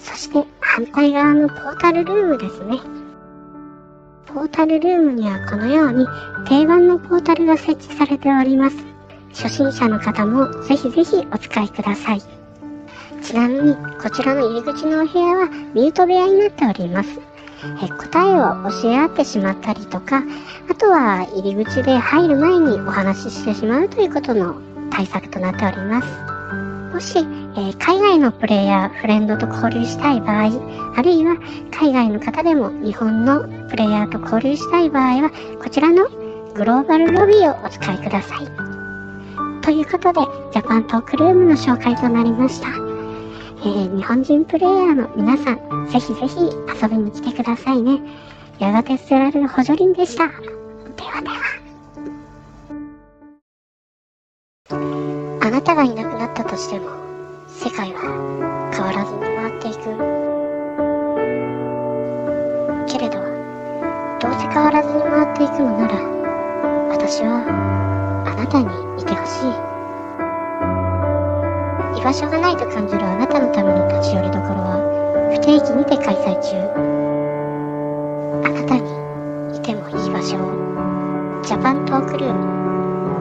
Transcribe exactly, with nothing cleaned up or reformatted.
そして反対側のポータルルームですね。ポータルルームにはこのように定番のポータルが設置されております。初心者の方もぜひぜひお使いください。ちなみにこちらの入り口のお部屋はミュート部屋になっております。え答えを教え合ってしまったりとか、あとは入り口で入る前にお話ししてしまうということの対策となっております。もし、えー、海外のプレイヤー、フレンドと交流したい場合、あるいは海外の方でも日本のプレイヤーと交流したい場合は、こちらのグローバルロビーをお使いください。ということで、ジャパントークルームの紹介となりました。えー、日本人プレイヤーの皆さん、ぜひぜひ遊びに来てくださいね。やがて捨てられる補助輪でした。ではでは。あなたがいなくなったとしても、世界は変わらずに回っていく。けれど、どうせ変わらずに回っていくのなら、私はあなたにいてほしい。居場所がないと感じるあなたのための立ち寄りどころは不定期にて開催中。あなたにいてもいい場所を。ジャパントークルーム。